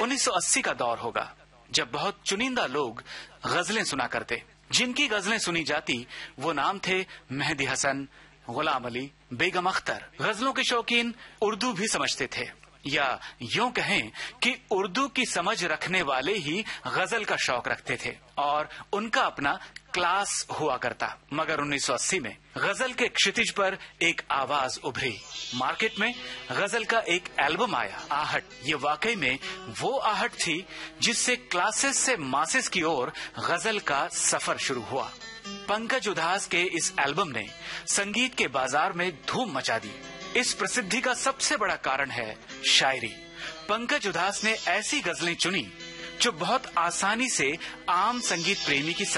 1980 का दौर होगा, जब बहुत चुनिंदा लोग गजलें सुना करते। जिनकी गजलें सुनी जाती वो नाम थे मेहदी हसन, गुलाम अली, बेगम अख्तर। गजलों के शौकीन उर्दू भी समझते थे, या यूं कहें कि उर्दू की समझ रखने वाले ही गजल का शौक रखते थे और उनका अपना क्लास हुआ करता। मगर 1980 में गजल के क्षितिज पर एक आवाज उभरी। मार्केट में गजल का एक एल्बम आया, आहट। ये वाकई में वो आहट थी जिससे क्लासेस से मासेस की ओर गजल का सफर शुरू हुआ। पंकज उधास के इस एल्बम ने संगीत के बाजार में धूम मचा दी। इस प्रसिद्धि का सबसे बड़ा कारण है शायरी। पंकज उधास ने ऐसी गजलें चुनी जो बहुत आसानी से आम संगीत प्रेमी की